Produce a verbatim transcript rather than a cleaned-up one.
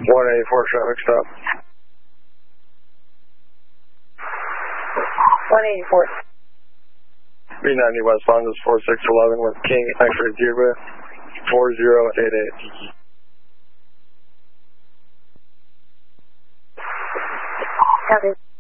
one eighty-four traffic stop. one eighty-four. B ninety West London four six eleven with King X-ray Cuba four zero eight eight. Copy.